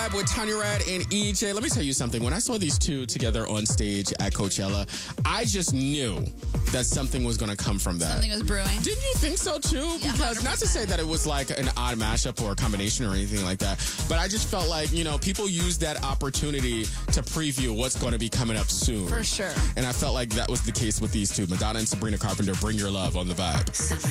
Vibe with Tanya Red and EJ. Let me tell you something. When I saw these two together on stage at Coachella, I just knew that something was going to come from that. Something was brewing. Didn't you think so too? Yeah, Because 100%. not to say that it was like an odd mashup or a combination or anything like that, but I just felt like, people use that opportunity to preview what's going to be coming up soon. For sure. And I felt like that was the case with these two. Madonna and Sabrina Carpenter, Bring Your Love on the Vibe.